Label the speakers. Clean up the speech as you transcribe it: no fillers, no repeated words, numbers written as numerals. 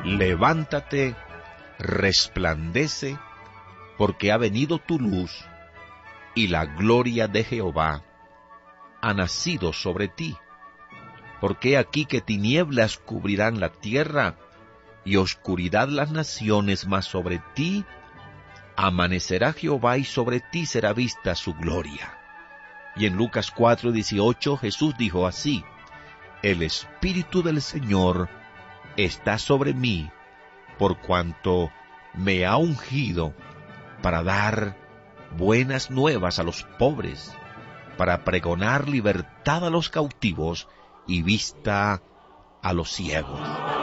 Speaker 1: levántate, resplandece, porque ha venido tu luz, y la gloria de Jehová ha nacido sobre ti. Porque aquí que tinieblas cubrirán la tierra, y oscuridad las naciones, mas sobre ti amanecerá Jehová, y sobre ti será vista su gloria. Y en Lucas 4:18 Jesús dijo así: El Espíritu del Señor está sobre mí, por cuanto me ha ungido para dar buenas nuevas a los pobres, para pregonar libertad a los cautivos y vista a los ciegos.